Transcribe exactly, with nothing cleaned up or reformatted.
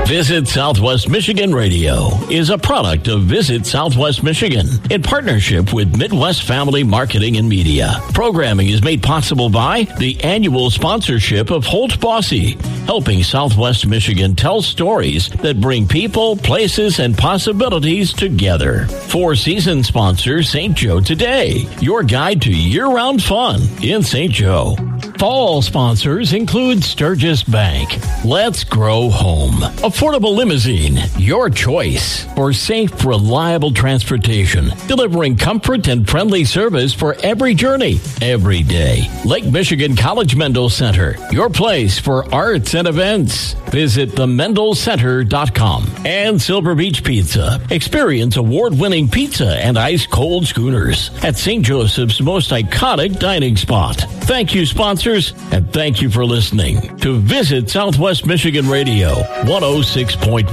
Visit Southwest Michigan Radio is a product of Visit Southwest Michigan in partnership with Midwest Family Marketing and Media. Programming is made possible by the annual sponsorship of Holt Bossy, helping Southwest Michigan tell stories that bring people, places, and possibilities together. Four-season sponsor Saint Joe Today, your guide to year-round fun in Saint Joe. Fall sponsors include Sturgis Bank, Let's Grow Home, Affordable Limousine, your choice for safe, reliable transportation, delivering comfort and friendly service for every journey, every day. Lake Michigan College Mendel Center, your place for arts and events. Visit the mendel center dot com. And Silver Beach Pizza. Experience award-winning pizza and ice-cold schooners at Saint Joseph's most iconic dining spot. Thank you, sponsors, and thank you for listening to Visit Southwest Michigan Radio one oh six point one.